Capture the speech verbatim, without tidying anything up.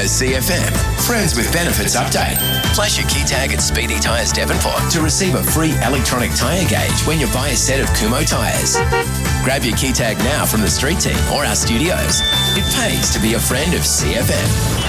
C F M. Friends with Benefits update. Flash your key tag at Speedy Tyres Devonport to receive a free electronic tyre gauge when you buy a set of Kumho tyres. Grab your key tag now from the street team or our studios. It pays to be a friend of C F M.